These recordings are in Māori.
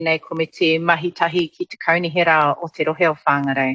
nei komiti mahitahi ki te kaunihera o te rohe o whāngarei.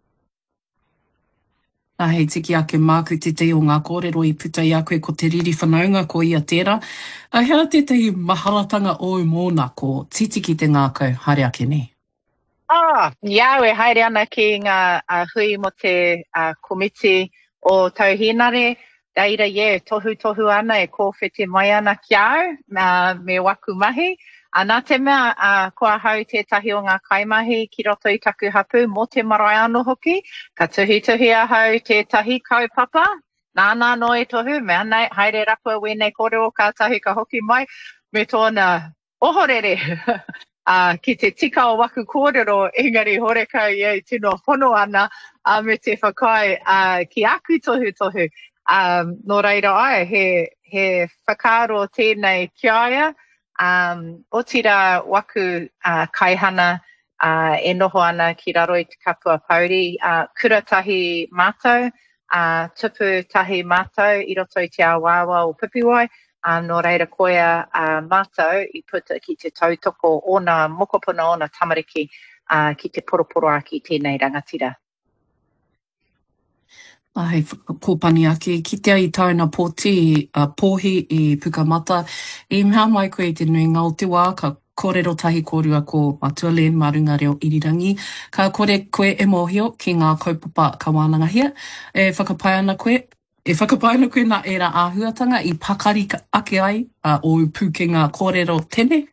A hei tiki ake māku te te o ngā kōrero I puta I a koe ko te riri whanaunga ko ia tērā. A hea te te maharatanga o mōna ko titiki te ngākau, haere ake nei. Iawe, haere ana ki ngā hui mo te komiti o tauhinare. Reira, tohu ana e kōwhete mai ana ki au, me waku mahi. Nā te mea, kua hau tētahi o ngā kaimahi ki roto I taku hapu mo te marae anō hoki. Ka tuhi a hau tētahi kaupapa. Nāna no e tohu, mea nei, haere rapua wēnei kōrero kātahi ka hoki mai. Me tōna ohorere. Ki te tika o waku kōrero, engari horeka I tino whono ana me te whakai ki aku tohu. No reira ai, he whakaro tēnei kiaia, o tira waku kaihana e noho ana ki raro I te kapua pauri, kuratahi mātou, tupu tahi mātou I roto I te awawa o Pipiwai, no reira koia mātou I puta ki te tautoko o nā mokopuna o nā tamariki ki te poroporo aki tēnei rangatira. Hei kōpani ake, ki te ai tauna pōti, pōhi I Pukamata. I mea mai koe I te nui ngā o te wā, ka kōrero tahi kōrua ko Matualene Marunga Reo Irirangi. Ka kore koe e mōhio ki ngā kaupapa ka wānangahia. E whakapai ana koe nā era āhuatanga I pakari ake ai o puke ngā kōrero tene.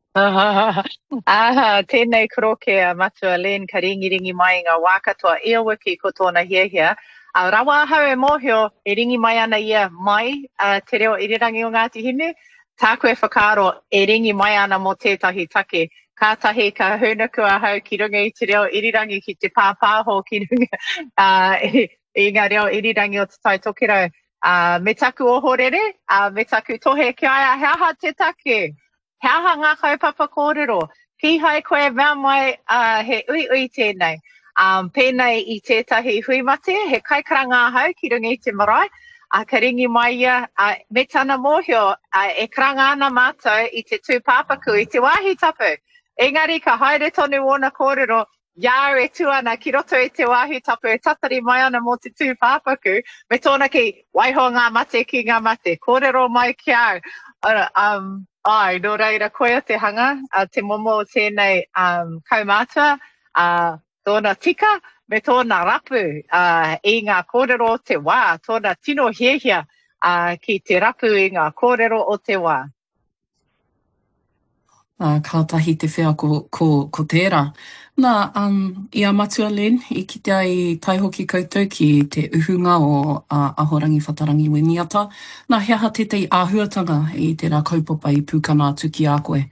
Tēnei koroke a Matualene ka ringi mai ngā wākatoa ia wiki ko tōna hiahia. Rawa hau e mōhio e ringi mai ana ia mai te reo irirangi o Ngāti Hine. Tā koe whakaro e ringi mai ana mo tētahi take. Kātahi ka hunaku a hau ki runga I te reo irirangi ki te pāpāho ki runga I ngā reo irirangi o te tai tokirau. Me taku ohorere, me taku tohe ki aia heaha te take. Heaha ngā kaupapa kōrero. Ki hai koe mea mai he ui tēnei. Pēnei I tētahi huimate, he kaikaranga hau ki runga I te marae. Ka ringi mai ia, me tana mōhio, e karanga ana mātou I te tūpāpaku, I te wāhi tapu. Engari, ka haere tonu ona kōrero, iau e tuana ki roto I te wāhi tapu, e tatari mai ana mō te tūpāpaku, me tōna ki waiho ngā mate ki ngā mate, kōrero mai ki au. No reira koea te hanga, te momo o tēnei kaumātua, tōna tika, me tōna rapu I ngā kōrero o te wā, tōna tino hiehia ki te rapu I ngā kōrero o te wā. Kātahi te whea ko tērā. Nā, ia Matualene, I ki te ai taihoki koutou ki te uhunga o Ahorangi Whatarangi Weniata. Nā, heaha te tei āhuatanga I tērā kaupapa I pūkana tuki a koe.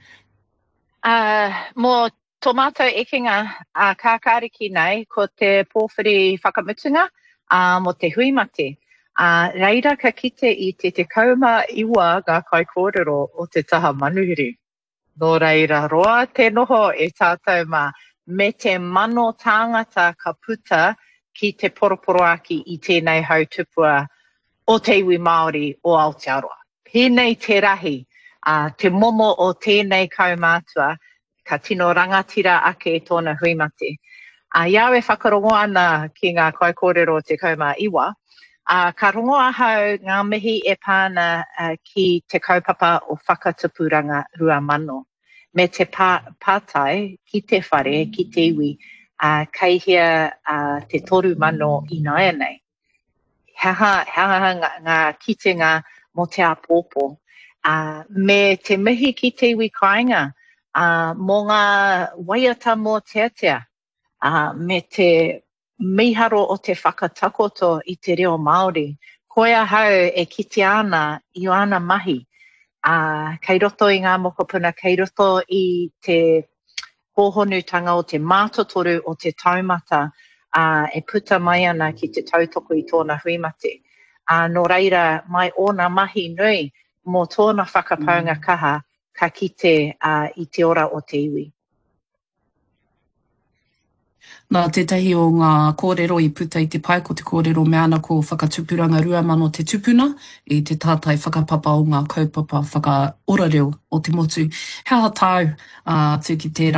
Mō tō mātou ekenga kākāriki nei ko te pōwhiri whakamutunga mo te huimate. Reira ka kite I te kauma iwa ngā kai kōrero o te taha manuhiri. No reira roa te noho e tātou me te mano tāngata ka puta ki te poroporo aki I tēnei hautupua o te iwi Māori o Aotearoa. Pēnei te rahi, te momo o tēnei kaumātua, ka tino rangatira ake tōna huimate. Iau e whakarongo ana ki ngā kai kōrero o te kauma iwa. Ka rongo ahau ngā mihi e pāna ki te kaupapa o whakatupuranga rua mano. Me te pātai ki te whare, ki te iwi, kei hea te toru mano I naia nei. Heaha ngā kitenga mo te apōpō. Me te mihi ki te iwi kāinga, mō ngā waiata mō teatea, me te miharo o te whakatakoto I te reo Māori, koia hau e kite ana I ana mahi. Kei roto I ngā mokopuna, kei roto I te hōhonutanga o te mātotoru o te taumata, e puta mai ana ki te tautoko I tōna huimate. No reira, mai ōna mahi nui mō tōna whakapaunga kaha, ka kite I te ora o te iwi. Nā tētahi o ngā kōrero i puta i te pai, ko te kōrero me ana ko whakatupuranga rua mano te tupuna, i te tātai whakapapa o ngā kaupapa whakaorareo o te motu. Hea tāu, tū ki tērā.